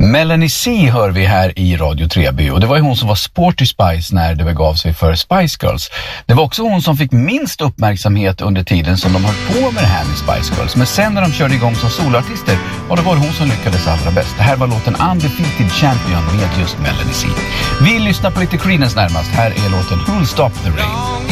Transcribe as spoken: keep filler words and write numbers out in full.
Melanie C hör vi här i Radio Treby, och det var ju hon som var Sporty Spice när det begav sig för Spice Girls. Det var också hon som fick minst uppmärksamhet under tiden som de höll på med det här med Spice Girls. Men sen när de körde igång som solartister, ja, då var det hon som lyckades allra bäst. Det här var låten Undefeated Champion med just Melanie C. Vi lyssnar på lite Creedence närmast. Här är låten Who'll Stop the Rain.